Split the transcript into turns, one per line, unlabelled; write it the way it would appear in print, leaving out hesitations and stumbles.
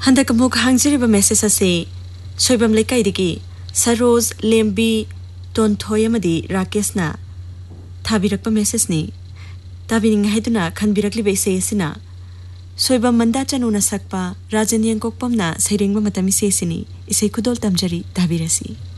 हंदक अमुक हांगजरिबा मेसेज असे सोइबम लेकाइदगी सरोज लेम्बी तोनथोय अमदी राकेशना थाबिरकपा मेसेजनी ताबिनिंग हाइदुना खनबिरकलिबा इसे असिना सोइबम मंदा चनुना सकपा राजन यंकोकपमना सैरेंगबा मतम इसे असिनी इसे खुदोल तमजरी ताबिरसी।